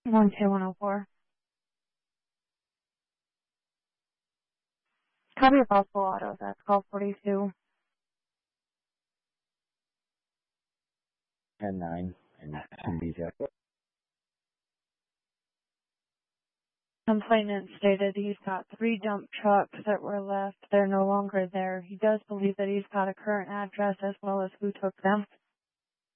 12104. Copy of possible autos. That's call 42. 10-9 and Tunisia. Complainant stated he's got 3 dump trucks that were left. They're no longer there. He does believe that he's got a current address as well as who took them.